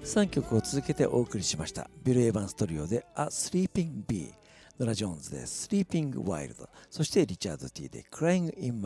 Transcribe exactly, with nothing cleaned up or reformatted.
さんきょくを続けてお送りしました。ビル・エヴァンストリオで A Sleeping Bee、ノラ・ジョーンズで Sleeping Wild、そしてリチャード・ティーで Crying in